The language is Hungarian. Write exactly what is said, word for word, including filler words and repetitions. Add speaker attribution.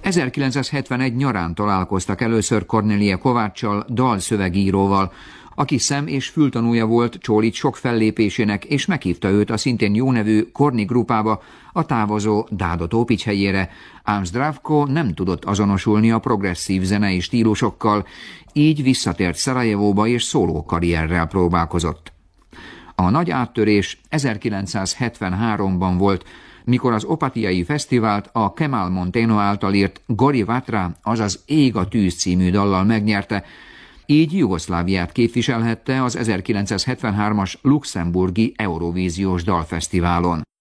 Speaker 1: ezerkilencszázhetvenegy nyarán találkoztak először Kornélie Kováccsal, dalszövegíróval, aki szem- és fültanúja volt Csólic sok fellépésének, és meghívta őt a szintén jónevű Korni grupába, a távozó Dáda Tópics helyére, ám Zdravko nem tudott azonosulni a progresszív zenei stílusokkal, így visszatért Szarajevóba és szólókarrierrel próbálkozott. A nagy áttörés ezerkilencszázhetvenháromban volt, mikor az Opatiai Fesztivált a Kemal Monteno által írt Gori Vatra, azaz Ég a tűz című dallal megnyerte, így Jugoszláviát képviselhette az ezerkilencszázhetvenhármas luxemburgi Eurovíziós dalfesztiválon.